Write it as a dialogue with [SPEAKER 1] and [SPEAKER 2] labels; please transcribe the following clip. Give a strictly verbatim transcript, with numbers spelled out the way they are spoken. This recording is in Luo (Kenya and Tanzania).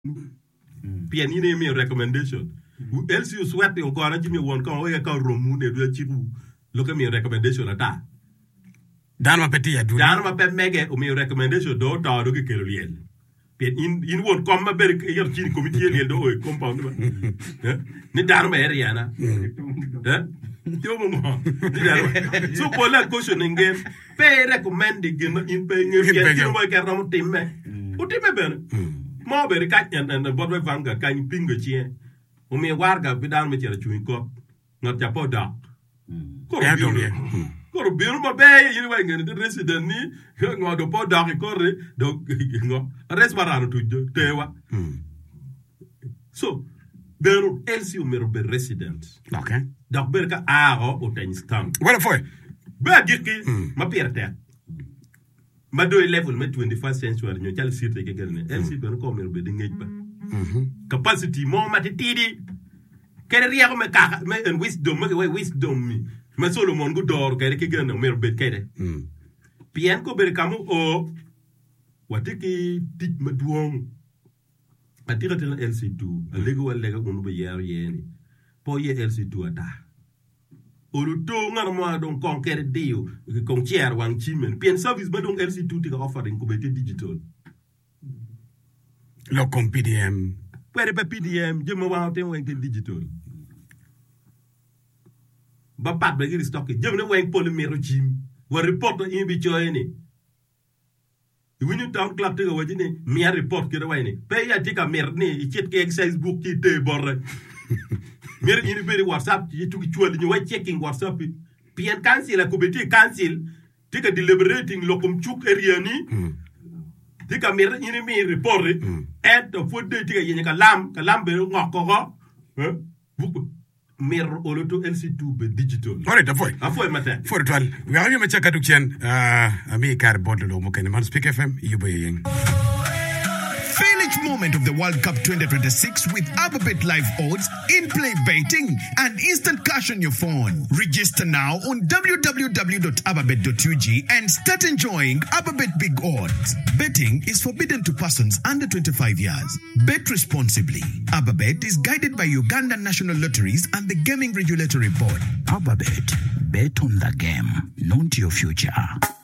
[SPEAKER 1] Pian in me recommendation. Else you sweat your corner, Jimmy won't come away a car room, they do a cheap look at me recommendation at that.
[SPEAKER 2] Dama Petia, do
[SPEAKER 1] Dama Pet Mega, or me recommendation, don't talk to Kerriel. In in won't come a very clear committee and do a compound. The Dharma Ariana. So, Paula questioning game, pay recommending in paying your work around Tim. What Tim? More very cat and the bottle of Vanga can you ping a chair? O me warga bidan me tira chewing cup, not Japo dog. Go to Bill Bay, you went the resident ni, go to pot dog, corre, dog, a restaurant to Tewa. So, Beru else you may be resident.
[SPEAKER 2] Okay.
[SPEAKER 1] Dog Berka Aro or ten stamp.
[SPEAKER 2] What for?
[SPEAKER 1] Bear Giki, my peer. Ma do level me twenty-first century ñu jall sirte ke gëne L C ben ko mer be di ngej ba capacity mo mati tidi kere riya me ka me en wisdom me way wisdom mi me solo mon go dor kere ke gëne mer be kede pien ko ber kamu o watiki tit ma duong atira tira L C two alego walega onu be yer yeni po ye L C two ata Olu to ngar mo don conquer dio con tier wang chimen pien service ba don L C two tiga offering ko bete digital
[SPEAKER 2] lo con P D M
[SPEAKER 1] pere pa P D M je mo wa ten wang digital ba pat ba giri stock je ne wang polymero chim wa report in bi choyeni wini town club tiga wajine mi report kira wayni pe ya tika mer ni i chet ke exercise book ki te borre Mir in very WhatsApp, you took you were checking WhatsApp. P N Council, a committee council, take a deliberating locum chuk area ni. Take a mirror in me report it. Add the food day, take a lamb, a lamb, a mirror all to L C two be digital.
[SPEAKER 2] All right, a boy.
[SPEAKER 1] A boy, matter.
[SPEAKER 2] For twelve. We are going to check out uh, a me car bottle of Mokan, Speak F M, you be
[SPEAKER 3] Feel each moment of the World Cup twenty twenty-six with Ababet Live Odds, in-play betting, and instant cash on your phone. Register now on w w w dot ababet dot u g and start enjoying Ababet Big Odds. Betting is forbidden to persons under twenty-five years. Bet responsibly. Ababet is guided by Uganda National Lotteries and the Gaming Regulatory Board.
[SPEAKER 4] Ababet. Bet on the game, not your future.